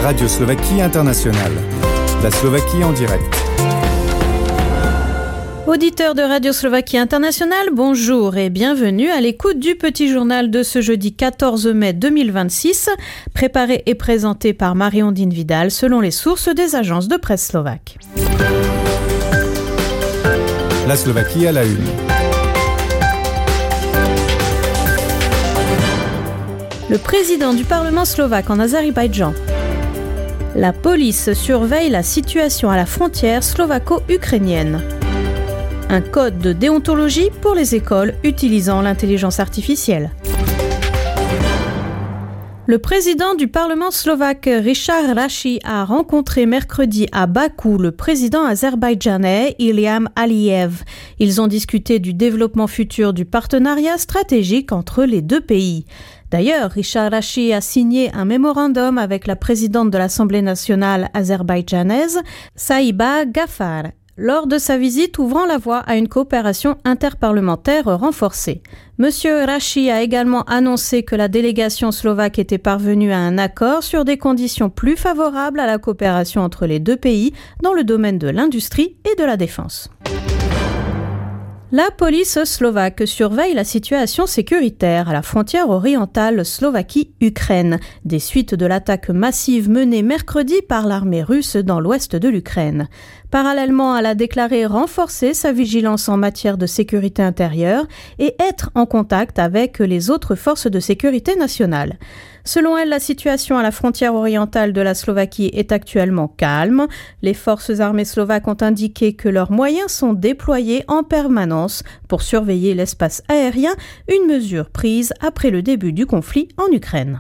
Radio Slovaquie Internationale. La Slovaquie en direct. Auditeurs de Radio Slovaquie Internationale, bonjour et bienvenue à l'écoute du petit journal de ce jeudi 14 mai 2026, préparé et présenté par Marie-Ondine Vidal selon les sources des agences de presse slovaques. La Slovaquie à la une. Le président du Parlement slovaque en Azerbaïdjan. La police surveille la situation à la frontière slovako-ukrainienne. Un code de déontologie pour les écoles utilisant l'intelligence artificielle. Le président du Parlement slovaque, Richard Raši, a rencontré mercredi à Bakou le président azerbaïdjanais Ilham Aliyev. Ils ont discuté du développement futur du partenariat stratégique entre les deux pays. D'ailleurs, Richard Raši a signé un mémorandum avec la présidente de l'Assemblée nationale azerbaïdjanaise, Saïba Ghaffar, lors de sa visite ouvrant la voie à une coopération interparlementaire renforcée. Monsieur Raši a également annoncé que la délégation slovaque était parvenue à un accord sur des conditions plus favorables à la coopération entre les deux pays dans le domaine de l'industrie et de la défense. La police slovaque surveille la situation sécuritaire à la frontière orientale Slovaquie-Ukraine, des suites de l'attaque massive menée mercredi par l'armée russe dans l'ouest de l'Ukraine. Parallèlement, elle a déclaré renforcer sa vigilance en matière de sécurité intérieure et être en contact avec les autres forces de sécurité nationales. Selon elle, la situation à la frontière orientale de la Slovaquie est actuellement calme. Les forces armées slovaques ont indiqué que leurs moyens sont déployés en permanence pour surveiller l'espace aérien, une mesure prise après le début du conflit en Ukraine.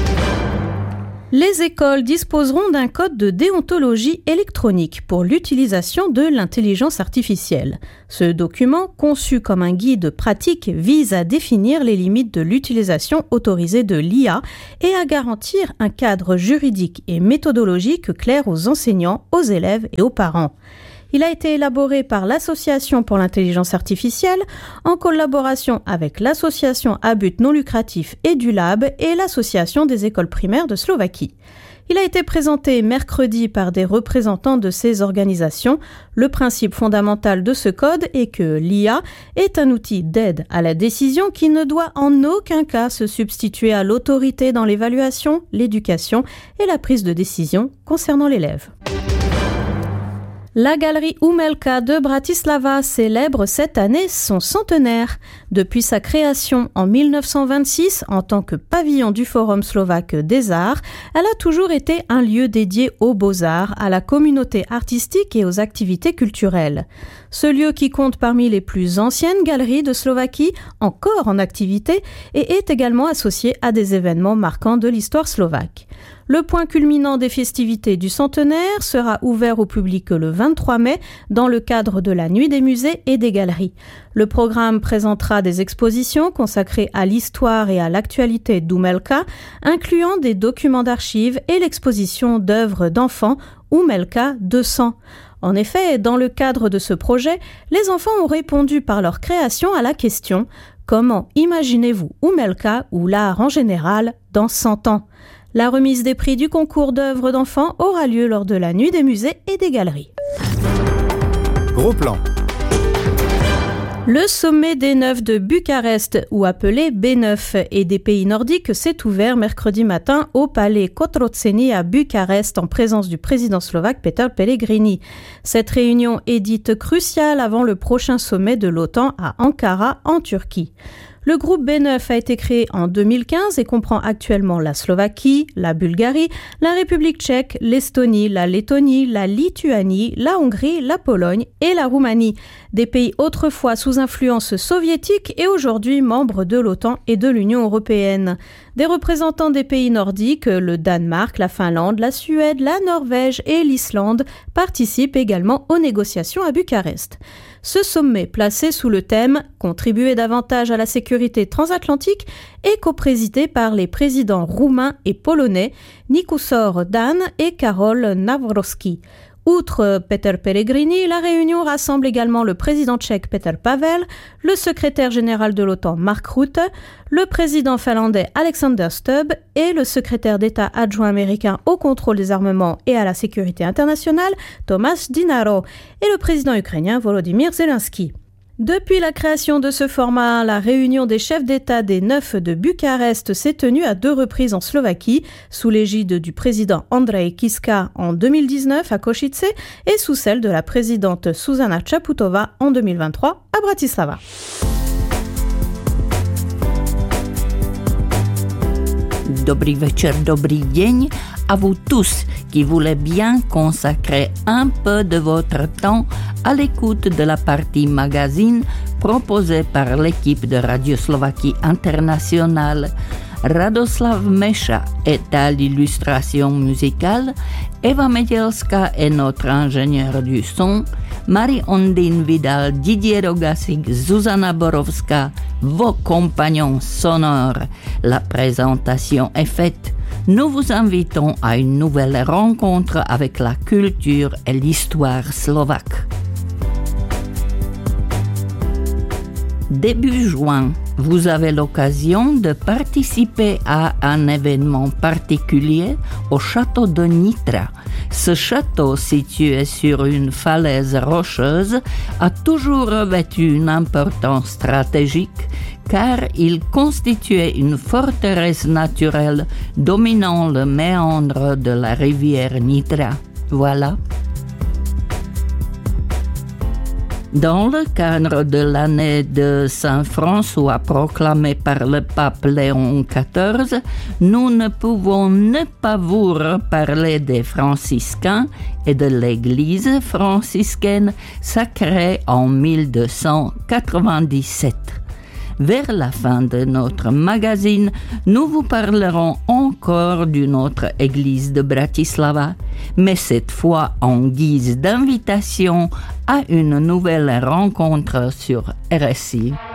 Les écoles disposeront d'un code de déontologie électronique pour l'utilisation de l'intelligence artificielle. Ce document, conçu comme un guide pratique, vise à définir les limites de l'utilisation autorisée de l'IA et à garantir un cadre juridique et méthodologique clair aux enseignants, aux élèves et aux parents. Il a été élaboré par l'Association pour l'intelligence artificielle en collaboration avec l'Association à but non lucratif EduLab et l'Association des écoles primaires de Slovaquie. Il a été présenté mercredi par des représentants de ces organisations. Le principe fondamental de ce code est que l'IA est un outil d'aide à la décision qui ne doit en aucun cas se substituer à l'autorité dans l'évaluation, l'éducation et la prise de décision concernant l'élève. La galerie Umelka de Bratislava célèbre cette année son centenaire. Depuis sa création en 1926 en tant que pavillon du Forum slovaque des arts, elle a toujours été un lieu dédié aux beaux-arts, à la communauté artistique et aux activités culturelles. Ce lieu qui compte parmi les plus anciennes galeries de Slovaquie, encore en activité, et est également associé à des événements marquants de l'histoire slovaque. Le point culminant des festivités du centenaire sera ouvert au public le 23 mai dans le cadre de la Nuit des musées et des galeries. Le programme présentera des expositions consacrées à l'histoire et à l'actualité d'Umelka, incluant des documents d'archives et l'exposition d'œuvres d'enfants Umelka 200. En effet, dans le cadre de ce projet, les enfants ont répondu par leur création à la question « Comment imaginez-vous Umelka ou l'art en général dans 100 ans ?» La remise des prix du concours d'œuvres d'enfants aura lieu lors de la Nuit des musées et des galeries. Gros plan. Le sommet des Neuf de Bucarest, ou appelé B9, et des pays nordiques s'est ouvert mercredi matin au palais Cotroceni à Bucarest en présence du président slovaque Peter Pellegrini. Cette réunion est dite cruciale avant le prochain sommet de l'OTAN à Ankara en Turquie. Le groupe B9 a été créé en 2015 et comprend actuellement la Slovaquie, la Bulgarie, la République tchèque, l'Estonie, la Lettonie, la Lituanie, la Hongrie, la Pologne et la Roumanie. Des pays autrefois sous influence soviétique et aujourd'hui membres de l'OTAN et de l'Union européenne. Des représentants des pays nordiques, le Danemark, la Finlande, la Suède, la Norvège et l'Islande participent également aux négociations à Bucarest. Ce sommet, placé sous le thème « Contribuer davantage à la sécurité transatlantique » est coprésidé par les présidents roumains et polonais Nicusor Dan et Karol Nawrocki. Outre Peter Pellegrini, la réunion rassemble également le président tchèque Petr Pavel, le secrétaire général de l'OTAN Mark Rutte, le président finlandais Alexander Stubb et le secrétaire d'État adjoint américain au contrôle des armements et à la sécurité internationale Tomasz Dinaro et le président ukrainien Volodymyr Zelensky. Depuis la création de ce format, la réunion des chefs d'État des 9 de Bucarest s'est tenue à 2 reprises en Slovaquie, sous l'égide du président Andrej Kiska en 2019 à Košice et sous celle de la présidente Zuzana Čaputová en 2023 à Bratislava. Dobrý večer, dobrý deň à vous tous qui voulez bien consacrer un peu de votre temps à l'écoute de la partie magazine proposée par l'équipe de Radio Slovaquie Internationale. Radoslav Meša est à l'illustration musicale, Eva Medělská est notre ingénieure du son, Marie-Ondine Vidal, Didier Rogasik, Zuzana Borovská, vos compagnons sonores. La présentation est faite. Nous vous invitons à une nouvelle rencontre avec la culture et l'histoire slovaque. Début juin, vous avez l'occasion de participer à un événement particulier au château de Nitra. Ce château, situé sur une falaise rocheuse, a toujours revêtu une importance stratégique car il constituait une forteresse naturelle dominant le méandre de la rivière Nitra. Voilà. Dans le cadre de l'année de Saint-François proclamée par le pape Léon XIV, nous ne pouvons ne pas vous reparler des franciscains et de l'église franciscaine sacrée en 1297. Vers la fin de notre magazine, nous vous parlerons encore d'une autre église de Bratislava, mais cette fois en guise d'invitation à une nouvelle rencontre sur RSI.